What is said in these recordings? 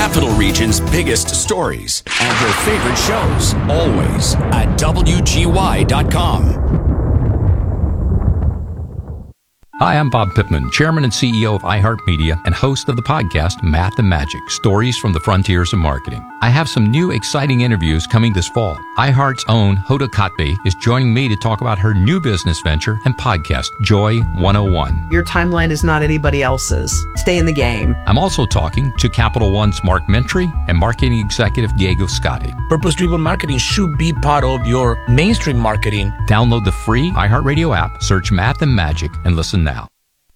Capital Region's biggest stories and your favorite shows, always at WGY.com. Hi, I'm Bob Pittman, Chairman and CEO of iHeartMedia and host of the podcast Math and Magic, Stories from the Frontiers of Marketing. I have some new exciting interviews coming this fall. iHeart's own Hoda Kotb is joining me to talk about her new business venture and podcast, Joy 101. Your timeline is not anybody else's. Stay in the game. I'm also talking to Capital One's Mark Mentry and marketing executive Diego Scotti. Purpose-driven marketing should be part of your mainstream marketing. Download the free iHeartRadio app, search Math and Magic, and listen now.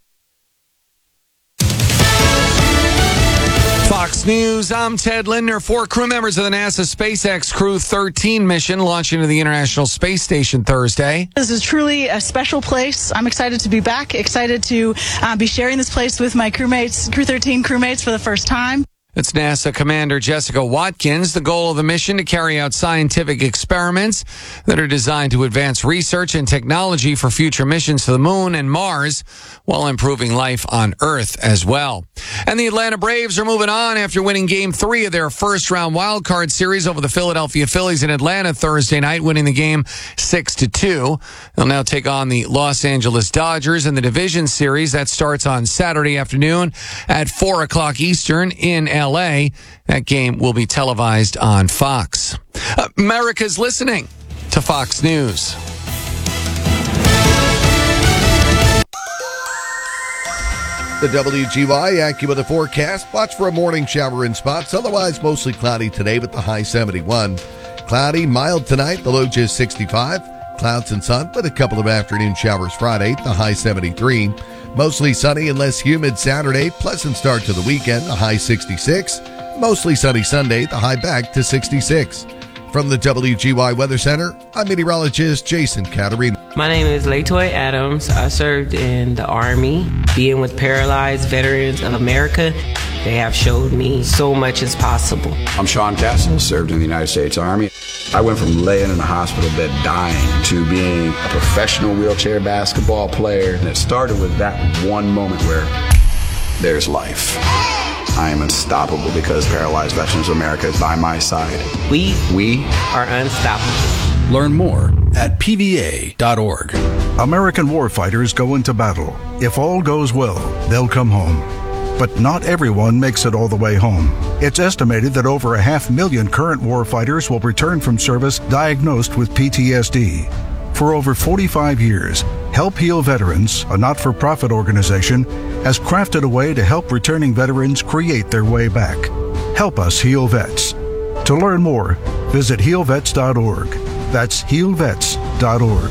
Fox News, I'm Ted Lindner. 4 crew members of the NASA SpaceX Crew 13 mission launching to the International Space Station Thursday. This is truly a special place. I'm excited to be back, excited to be sharing this place with my crewmates, Crew 13 crewmates for the first time. It's NASA Commander Jessica Watkins. The goal of the mission to carry out scientific experiments that are designed to advance research and technology for future missions to the moon and Mars while improving life on Earth as well. And the Atlanta Braves are moving on after winning Game 3 of their first-round wildcard series over the Philadelphia Phillies in Atlanta Thursday night, winning the game 6-2. They'll now take on the Los Angeles Dodgers in the division series. That starts on Saturday afternoon at 4 o'clock Eastern in L.A. That game will be televised on Fox. America's listening to Fox News. The WGY AccuWeather forecast. Watch for a morning shower in spots. Otherwise, mostly cloudy today with the high 71. Cloudy, mild tonight. The low just 65. Clouds and sun with a couple of afternoon showers Friday. The high 73. Mostly sunny and less humid Saturday. Pleasant start to the weekend. The high 66. Mostly sunny Sunday. The high back to 66. From the WGY Weather Center, I'm meteorologist Jason Caterina. My name is Latoy Adams. I served in the Army, being with Paralyzed Veterans of America. They have showed me so much is possible. I'm Sean Castle, served in the United States Army. I went from laying in a hospital bed dying to being a professional wheelchair basketball player. And it started with that one moment where there's life. I am unstoppable because Paralyzed Veterans of America is by my side. We are unstoppable. Learn more at pva.org. American warfighters go into battle. If all goes well, they'll come home. But not everyone makes it all the way home. It's estimated that over 500,000 current warfighters will return from service diagnosed with PTSD. For over 45 years, Help Heal Veterans, a not-for-profit organization, has crafted a way to help returning veterans create their way back. Help us heal vets. To learn more, visit healvets.org. That's healvets.org.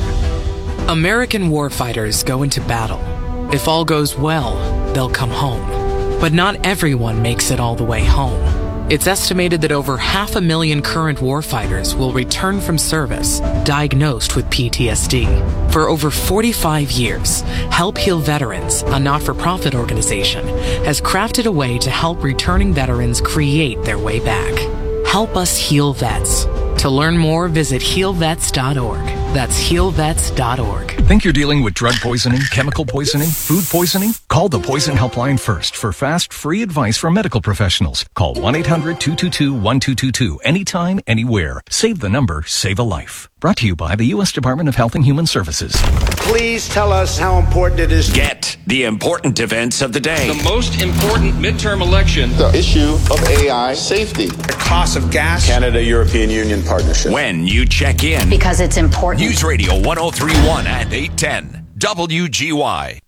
American warfighters go into battle. If all goes well, they'll come home. But not everyone makes it all the way home. It's estimated that over 500,000 current warfighters will return from service diagnosed with PTSD. For over 45 years, Help Heal Veterans, a not-for-profit organization, has crafted a way to help returning veterans create their way back. Help us heal vets. To learn more, visit healvets.org. That's healvets.org. Think you're dealing with drug poisoning, chemical poisoning, food poisoning? Call the Poison Helpline first for fast, free advice from medical professionals. Call 1-800-222-1222 anytime, anywhere. Save the number, save a life. Brought to you by the U.S. Department of Health and Human Services. Please tell us how important it is. Get the important events of the day. The most important midterm election. The issue of AI safety. The cost of gas. Canada-European Union partnership. When you check in. Because it's important. News Radio 103.1 and 810. WGY.